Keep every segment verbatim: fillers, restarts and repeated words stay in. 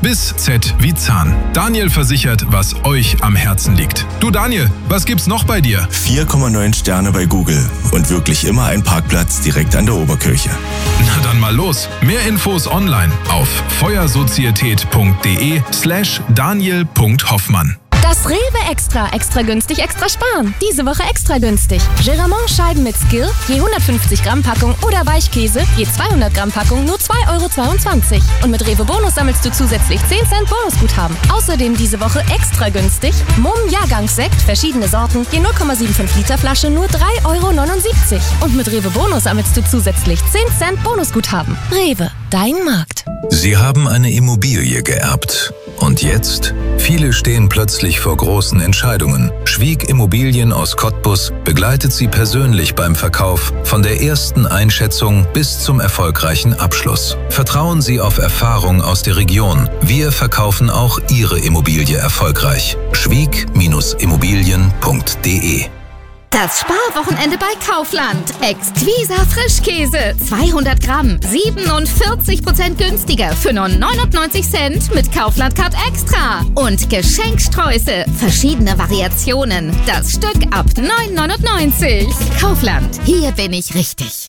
bis Z wie Zahn. Daniel versichert, was euch am Herzen liegt. Du Daniel, was gibt's noch bei dir? vier Komma neun Sterne bei Google und wirklich immer ein Parkplatz direkt an der Oberkirche. Na dann mal los. Mehr Infos online auf feuersozietät.de slash daniel.hoffmann. Das Rewe Extra. Extra günstig, extra sparen. Diese Woche extra günstig. Geramont-Scheiben mit Skill, je hundertfünfzig Gramm Packung oder Weichkäse, je zweihundert Gramm Packung, nur zwei Euro zweiundzwanzig. Und mit Rewe Bonus sammelst du zusätzlich zehn Cent Bonusguthaben. Außerdem diese Woche extra günstig. Mumm Jahrgangssekt, verschiedene Sorten, je null Komma fünfundsiebzig Liter Flasche, nur drei Euro neunundsiebzig. Und mit Rewe Bonus sammelst du zusätzlich zehn Cent Bonusguthaben. Rewe, dein Markt. Sie haben eine Immobilie geerbt. Und jetzt? Viele stehen plötzlich vor großen Entscheidungen. Schwieg Immobilien aus Cottbus begleitet Sie persönlich beim Verkauf von der ersten Einschätzung bis zum erfolgreichen Abschluss. Vertrauen Sie auf Erfahrung aus der Region. Wir verkaufen auch Ihre Immobilie erfolgreich. schwieg Immobilien punkt de. Das Sparwochenende bei Kaufland. Exquisa Frischkäse. zweihundert Gramm. siebenundvierzig Prozent günstiger für nur neunundneunzig Cent mit Kaufland Card Extra. Und Geschenksträuße. Verschiedene Variationen. Das Stück ab neun neunundneunzig. Kaufland. Hier bin ich richtig.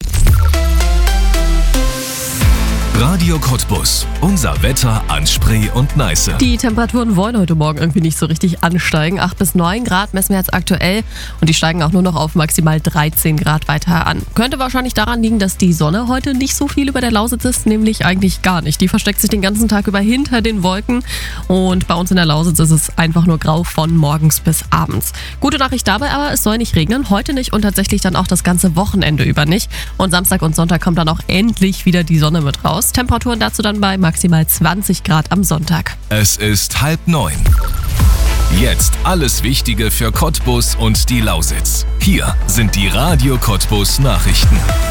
Radio Cottbus. Unser Wetter an Spree und Neiße. Die Temperaturen wollen heute Morgen irgendwie nicht so richtig ansteigen. acht bis neun Grad messen wir jetzt aktuell und die steigen auch nur noch auf maximal dreizehn Grad weiter an. Könnte wahrscheinlich daran liegen, dass die Sonne heute nicht so viel über der Lausitz ist, nämlich eigentlich gar nicht. Die versteckt sich den ganzen Tag über hinter den Wolken und bei uns in der Lausitz ist es einfach nur grau von morgens bis abends. Gute Nachricht dabei aber, es soll nicht regnen, heute nicht und tatsächlich dann auch das ganze Wochenende über nicht. Und Samstag und Sonntag kommt dann auch endlich wieder die Sonne mit raus. Temperaturen dazu dann bei maximal zwanzig Grad am Sonntag. Es ist halb neun. Jetzt alles Wichtige für Cottbus und die Lausitz. Hier sind die Radio Cottbus Nachrichten.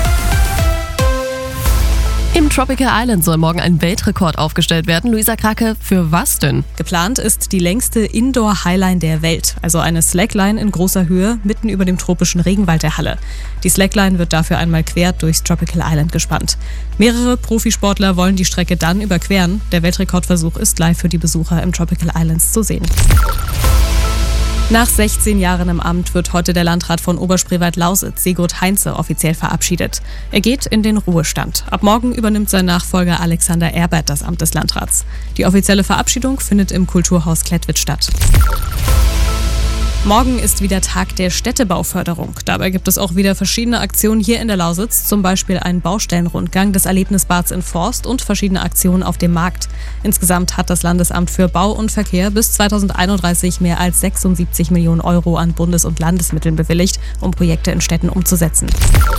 Im Tropical Island soll morgen ein Weltrekord aufgestellt werden. Luisa Krake, für was denn? Geplant ist die längste Indoor-Highline der Welt, also eine Slackline in großer Höhe mitten über dem tropischen Regenwald der Halle. Die Slackline wird dafür einmal quer durchs Tropical Island gespannt. Mehrere Profisportler wollen die Strecke dann überqueren. Der Weltrekordversuch ist live für die Besucher im Tropical Islands zu sehen. Nach sechzehn Jahren im Amt wird heute der Landrat von Oberspreewald-Lausitz, Sigurd Heinze, offiziell verabschiedet. Er geht in den Ruhestand. Ab morgen übernimmt sein Nachfolger Alexander Erbert das Amt des Landrats. Die offizielle Verabschiedung findet im Kulturhaus Klettwitz statt. Morgen ist wieder Tag der Städtebauförderung. Dabei gibt es auch wieder verschiedene Aktionen hier in der Lausitz, zum Beispiel einen Baustellenrundgang des Erlebnisbads in Forst und verschiedene Aktionen auf dem Markt. Insgesamt hat das Landesamt für Bau und Verkehr bis zweitausendeinunddreißig mehr als sechsundsiebzig Millionen Euro an Bundes- und Landesmitteln bewilligt, um Projekte in Städten umzusetzen.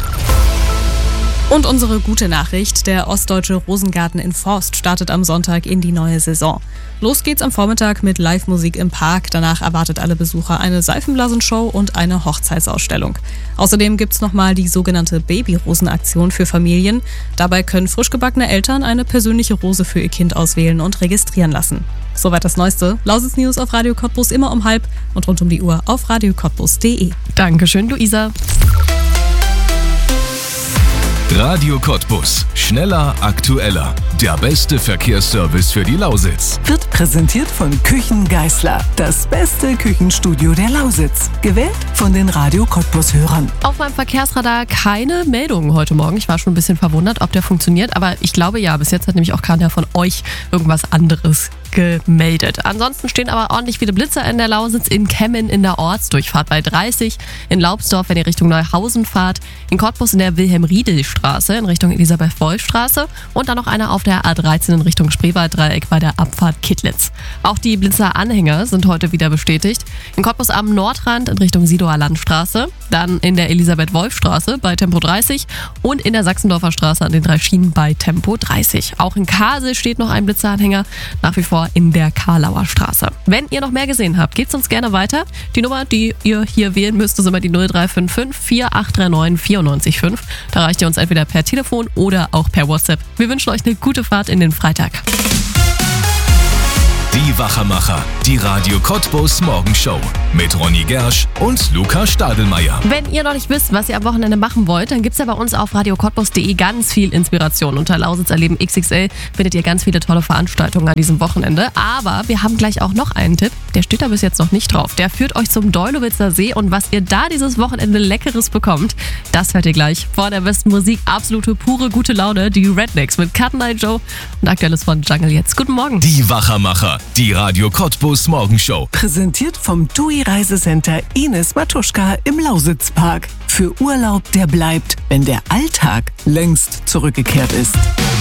Und unsere gute Nachricht, der Ostdeutsche Rosengarten in Forst startet am Sonntag in die neue Saison. Los geht's am Vormittag mit Live-Musik im Park. Danach erwartet alle Besucher eine Seifenblasenshow und eine Hochzeitsausstellung. Außerdem gibt's nochmal die sogenannte Babyrosenaktion für Familien. Dabei können frisch gebackene Eltern eine persönliche Rose für ihr Kind auswählen und registrieren lassen. Soweit das Neueste. Lausitz News auf Radio Cottbus immer um halb und rund um die Uhr auf radio cottbus punkt de. Dankeschön, Luisa. Radio Cottbus. Schneller, aktueller. Der beste Verkehrsservice für die Lausitz. Wird präsentiert von Küchen Geißler. Das beste Küchenstudio der Lausitz. Gewählt von den Radio Cottbus-Hörern. Auf meinem Verkehrsradar keine Meldungen heute Morgen. Ich war schon ein bisschen verwundert, ob der funktioniert. Aber ich glaube ja, bis jetzt hat nämlich auch keiner von euch irgendwas anderes gemeldet. Ansonsten stehen aber ordentlich viele Blitzer in der Lausitz, in Kemmen in der Ortsdurchfahrt bei dreißig, in Laubsdorf, wenn ihr Richtung Neuhausen fahrt, in Cottbus in der Wilhelm-Riedel-Straße in Richtung Elisabeth-Wolf-Straße und dann noch einer auf der A dreizehn in Richtung Spreewald-Dreieck bei der Abfahrt Kittlitz. Auch die Blitzer-Anhänger sind heute wieder bestätigt. In Cottbus am Nordrand in Richtung Sidoer Landstraße, dann in der Elisabeth-Wolf-Straße bei Tempo dreißig und in der Sachsendorfer Straße an den drei Schienen bei Tempo dreißig. Auch in Kasel steht noch ein Blitzeranhänger, nach wie vor in der Karlauer Straße. Wenn ihr noch mehr gesehen habt, geht's uns gerne weiter. Die Nummer, die ihr hier wählen müsst, ist immer die null drei fünf fünf vier acht drei neun vier neun fünf. Da erreicht ihr uns entweder per Telefon oder auch per WhatsApp. Wir wünschen euch eine gute Fahrt in den Freitag. Die Die Wachermacher, die Radio Cottbus Morgenshow mit Ronny Gersch und Luca Stadelmeier. Wenn ihr noch nicht wisst, was ihr am Wochenende machen wollt, dann gibt's ja bei uns auf radio cottbus punkt de ganz viel Inspiration. Unter Lausitz erleben X X L findet ihr ganz viele tolle Veranstaltungen an diesem Wochenende. Aber wir haben gleich auch noch einen Tipp, der steht da bis jetzt noch nicht drauf. Der führt euch zum Deulowitzer See und was ihr da dieses Wochenende Leckeres bekommt, das hört ihr gleich. Vor der besten Musik, absolute pure gute Laune, die Rednecks mit Cut Night Joe und Aktuelles von Jungle jetzt. Guten Morgen. Die Wachermacher, die Radio Cottbus Morgenshow. Präsentiert vom T U I Reisecenter Ines Matuschka im Lausitzpark. Für Urlaub, der bleibt, wenn der Alltag längst zurückgekehrt ist.